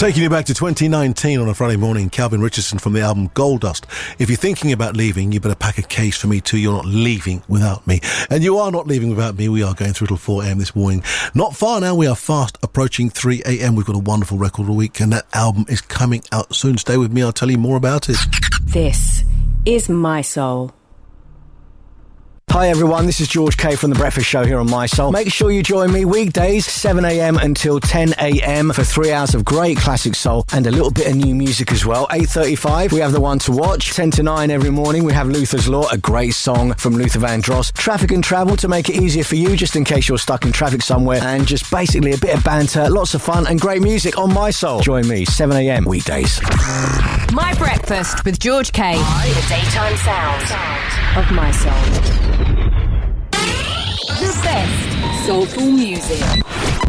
Taking you back to 2019 on a Friday morning, Calvin Richardson from the album Gold Dust. If you're thinking about leaving, you better pack a case for me too. You're not leaving without me. And you are not leaving without me. We are going through till 4 a.m. this morning. Not far now. We are fast approaching 3 a.m. We've got a wonderful record of the week, and that album is coming out soon. Stay with me. I'll tell you more about it. This is My Soul. Hi everyone, this is George K from The Breakfast Show here on My Soul. Make sure you join me weekdays 7am until 10am for 3 hours of great classic soul and a little bit of new music as well. 8:35 we have The One to Watch. 10 to 9 every morning we have Luther's Law, a great song from Luther Vandross. Traffic and travel to make it easier for you just in case you're stuck in traffic somewhere, and just basically a bit of banter, lots of fun and great music on My Soul. Join me 7am weekdays. My Breakfast with George K. The daytime sound of My Soul. The best soulful music.